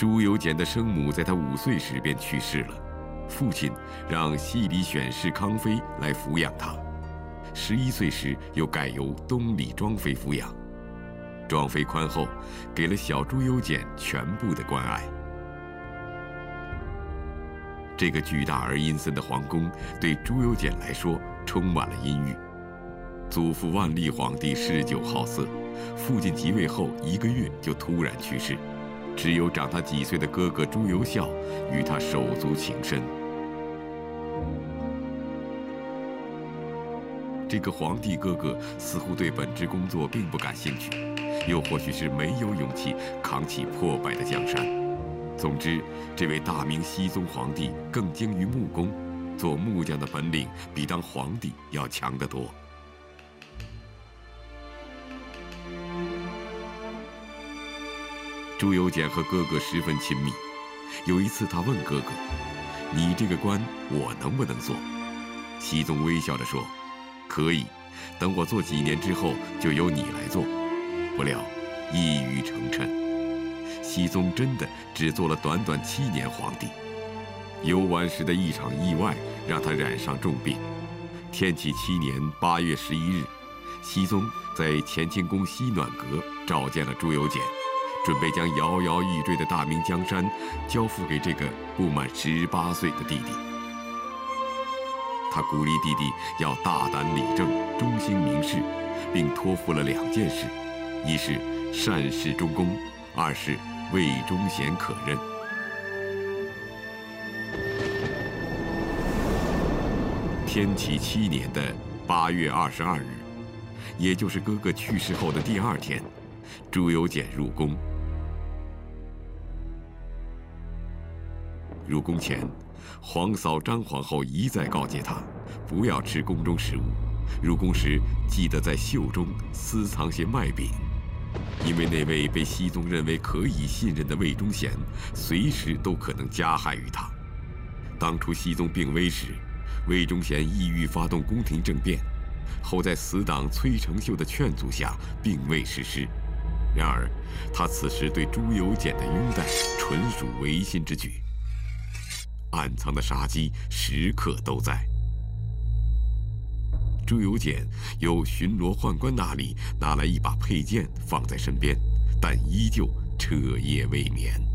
朱由检的生母在他5岁时便去世了，父亲让西里选侍康妃来抚养他。11岁时又改由东里庄妃抚养。庄妃宽厚，给了小朱由检全部的关爱。这个巨大而阴森的皇宫对朱由检来说充满了阴郁。祖父万历皇帝嗜酒好色，父亲即位后1个月就突然去世，只有长他几岁的哥哥朱由校与他手足情深。这个皇帝哥哥似乎对本职工作并不感兴趣，又或许是没有勇气扛起破败的江山。总之，这位大明熹宗皇帝更精于木工，做木匠的本领比当皇帝要强得多。朱由检和哥哥十分亲密。有一次，他问哥哥：“你这个官，我能不能做？”熹宗微笑着说：“可以，等我做几年之后，就由你来做。”不料，一语成谶。熹宗真的只做了短短7年皇帝。游玩时的一场意外让他染上重病。天启7年8月11日，熹宗在乾清宫西暖阁召见了朱由检，准备将摇摇欲坠的大明江山交付给这个不满18岁的弟弟。他鼓励弟弟要大胆理政，忠心明事，并托付了2件事：一是善事忠公，二是魏忠贤可任。天启7年的8月22日，也就是哥哥去世后的第2天，朱由检入宫。入宫前，皇嫂张皇后一再告诫他，不要吃宫中食物。入宫时记得在袖中私藏些麦饼，因为那位被熹宗认为可以信任的魏忠贤，随时都可能加害于他。当初熹宗病危时，魏忠贤意欲发动宫廷政变，后在死党崔成秀的劝阻下，并未实施。然而，他此时对朱由检的拥戴纯属违心之举，暗藏的杀机时刻都在。朱由检由巡逻宦官那里拿来一把佩剑放在身边，但依旧彻夜未眠。